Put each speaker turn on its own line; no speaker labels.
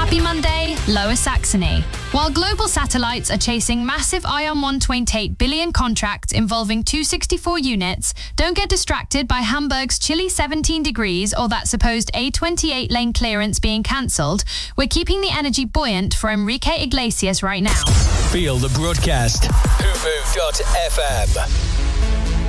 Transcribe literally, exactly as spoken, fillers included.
Happy Monday, Lower Saxony. While global satellites are chasing massive ION one point eight billion contracts involving two sixty-four units, don't get distracted by Hamburg's chilly seventeen degrees or that supposed A twenty-eight lane clearance being cancelled. We're keeping the energy buoyant for Enrique Iglesias right now.
Feel the broadcast. hoopoo dot f m